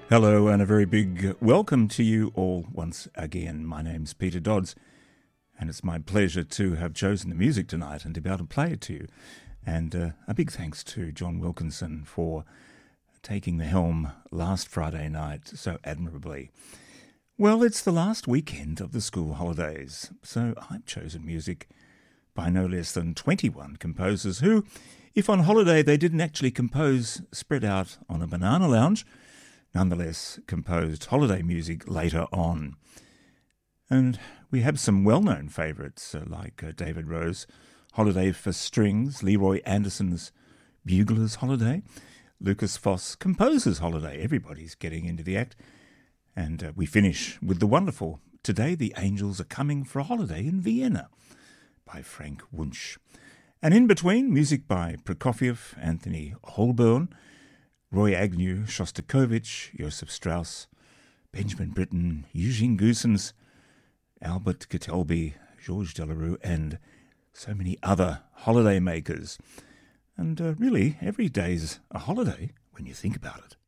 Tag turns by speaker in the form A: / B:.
A: Hello and a very big welcome to you all once again. My name's Peter Dodds and it's my pleasure to have chosen the music tonight and to be able to play it to you. And a big thanks to John Wilkinson for taking the helm last Friday night so admirably. Well, it's the last weekend of the school holidays, so I've chosen music by no less than 21 composers who, if on holiday they didn't actually compose spread out on a banana lounge, nonetheless composed holiday music later on. And we have some well-known favourites like David Rose, Holiday for Strings, Leroy Anderson's Bugler's Holiday, Lucas Foss, Composer's Holiday. Everybody's getting into the act. And we finish with the wonderful Today the Angels Are Coming for a Holiday in Vienna by Frank Wunsch. And in between, music by Prokofiev, Anthony Holborn, Roy Agnew, Shostakovich, Joseph Strauss, Benjamin Britten, Eugene Goossens, Albert Kitelby, Georges Delerue, and so many other holiday makers. And really, every day's a holiday when you think about it.